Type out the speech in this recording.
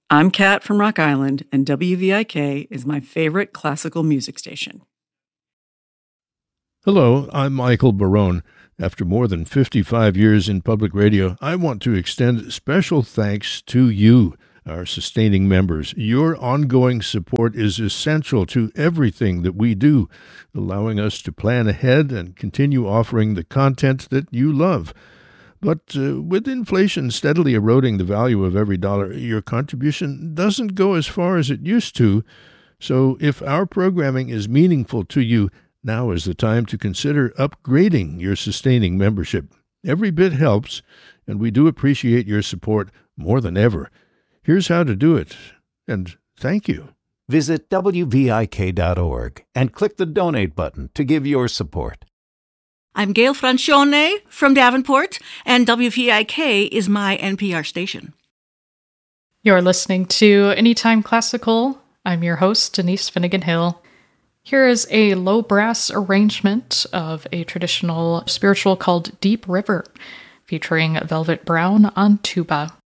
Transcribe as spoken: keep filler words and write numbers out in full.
I'm Kat from Rock Island, and W V I K is my favorite classical music station. Hello, I'm Michael Barone. After more than fifty-five years in public radio, I want to extend special thanks to you, our sustaining members. Your ongoing support is essential to everything that we do, allowing us to plan ahead and continue offering the content that you love. But uh, with inflation steadily eroding the value of every dollar, your contribution doesn't go as far as it used to. So if our programming is meaningful to you, now is the time to consider upgrading your sustaining membership. Every bit helps, and we do appreciate your support more than ever. Here's how to do it, and thank you. Visit W V I K dot org and click the Donate button to give your support. I'm Gail Francione from Davenport, and W V I K is my N P R station. You're listening to Anytime Classical. I'm your host, Denise Finnegan Hill. Here is a low brass arrangement of a traditional spiritual called Deep River, featuring Velvet Brown on tuba.